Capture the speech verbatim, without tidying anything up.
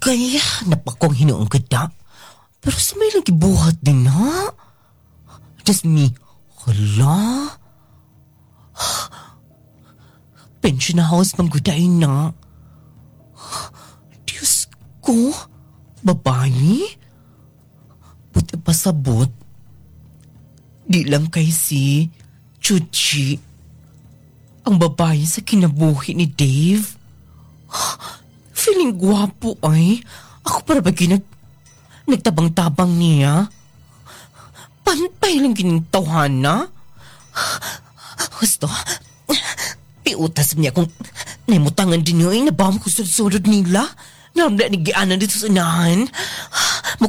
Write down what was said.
Dugay, napakong hinuong kada. Pero sa may lang gibuhat din ha. Just me, hala. Pension house pang gudain na. Diyos ko, babae? Buti pasabot. Di lang kay si Chuchi, ang babae sa kinabuhi ni Dave. Feeling gwapo ay. Ako para ba ginag... nagtabang-tabang niya? Pantay lang ginintawhan na? Gusto, piutas niya kung naimutangan din yun ay nabam ko sulod nila. Naramda ni Giana dito sa unahan.